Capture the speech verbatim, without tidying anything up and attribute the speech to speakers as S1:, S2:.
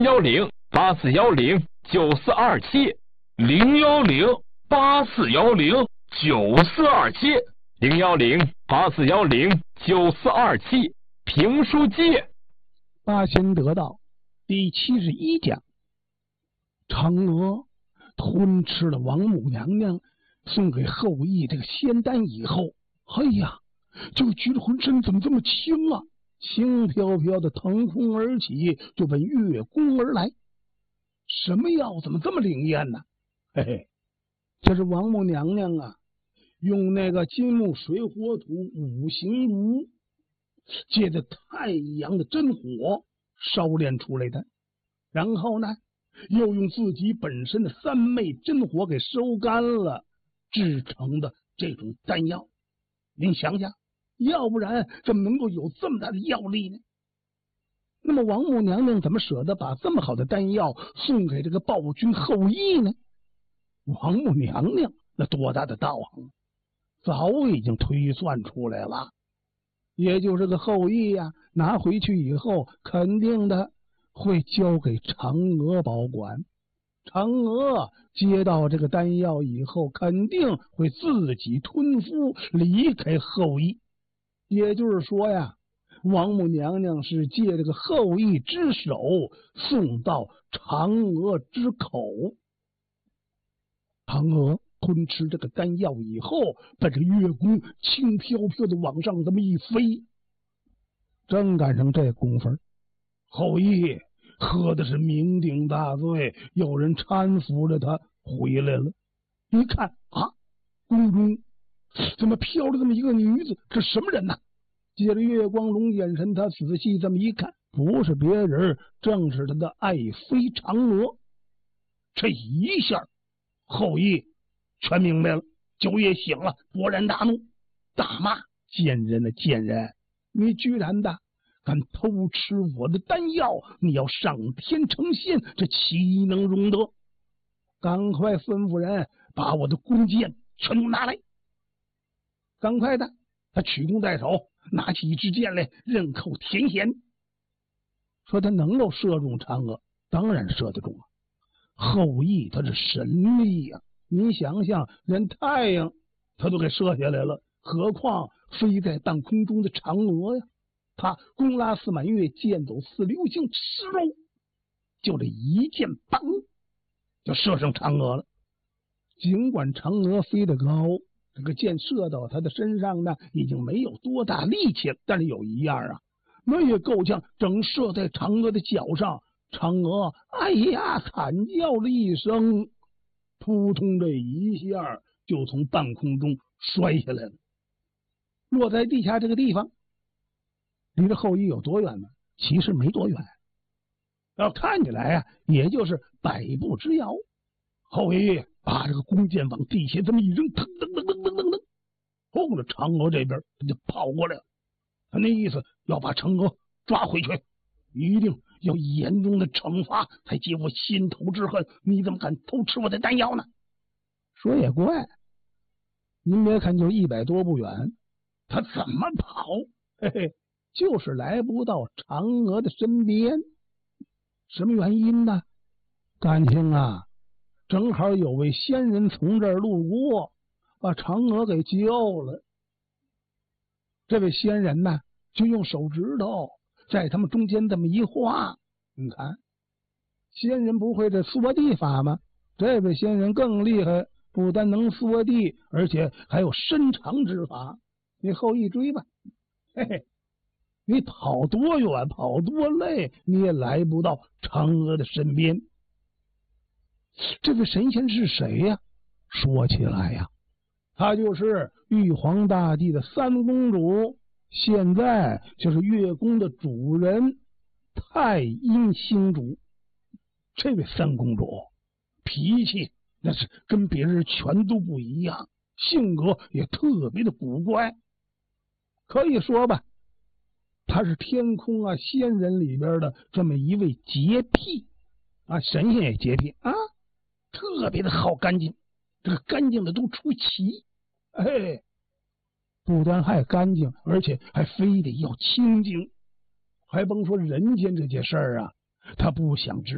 S1: 幺零八四幺零九四二七零幺零八四幺零九四二七零幺零八四幺零九四二七评书界。
S2: 八仙得道第七十一讲，嫦娥吞吃了王母娘娘送给后羿这个仙丹以后，哎呀，就觉得浑身怎么这么轻啊，轻飘飘的腾空而起，就奔月宫而来。什么药怎么这么灵验呢？嘿嘿，这是王母娘娘啊，用那个金木水火土五行炉借着太阳的真火烧炼出来的，然后呢又用自己本身的三昧真火给收干了制成的这种丹药。您想想，要不然怎么能够有这么大的药力呢？那么王母娘娘怎么舍得把这么好的丹药送给这个暴君后羿呢？王母娘娘那多大的道行，早已经推算出来了，也就是个后羿呀、啊，拿回去以后肯定的会交给嫦娥保管。嫦娥接到这个丹药以后，肯定会自己吞服离开后羿。也就是说呀，王母娘娘是借这个后羿之手送到嫦娥之口。嫦娥吞吃这个丹药以后，奔着月宫轻飘飘的往上这么一飞，正赶上这功夫，后羿喝的是酩酊大醉，有人搀扶着他回来了。一看啊，宫中怎么飘着这么一个女子？这什么人呢？借着月光龙眼神，他仔细这么一看，不是别人，正是他的爱妃嫦娥。这一下后羿全明白了，酒也醒了，勃然大怒，大骂：贱人的贱人，你居然的敢偷吃我的丹药，你要上天成仙，这岂能容得？赶快吩咐人把我的弓箭全都拿来。赶快的，他取弓在手，拿起一支箭来，刃扣填弦。说他能够射中嫦娥，当然射得中啊。后羿他是神力呀、啊，你想想，连太阳他都给射下来了，何况飞在半空中的嫦娥呀？他弓拉四满月，箭走四流星，哧喽，就这一箭砰就射上嫦娥了。尽管嫦娥飞得高，这个箭射到他的身上呢，已经没有多大力气了，但是有一样啊，那也够呛，正射在嫦娥的脚上，嫦娥哎呀惨叫了一声，扑通这一下就从半空中摔下来了，落在地下这个地方离这后羿有多远呢？其实没多远，要看起来啊，也就是百步之遥。后羿把这个弓箭往地下这么一扔，腾腾腾腾腾腾腾，冲着嫦娥这边他就跑过来了。他那意思要把嫦娥抓回去，一定要严重的惩罚，才解我心头之恨。你怎么敢偷吃我的丹药呢？说也怪，您别看就一百多步远，他怎么跑？嘿嘿。就是来不到嫦娥的身边。什么原因呢？感情啊，正好有位仙人从这儿路过，把嫦娥给救了。这位仙人呢，就用手指头在他们中间这么一画，你看，仙人不会这缩地法吗？这位仙人更厉害，不但能缩地，而且还有伸长之法。你后羿追吧，嘿嘿。你跑多远，跑多累，你也来不到嫦娥的身边。这位神仙是谁呀？说起来呀，他就是玉皇大帝的三公主，现在就是月宫的主人太阴星主。这位三公主脾气那是跟别人全都不一样，性格也特别的古怪。可以说吧，他是天空啊仙人里边的这么一位洁癖啊，神仙也洁癖啊，特别的好干净，这个干净的都出奇。哎，不但还干净，而且还非得要清净，还甭说人间这件事儿啊，他不想知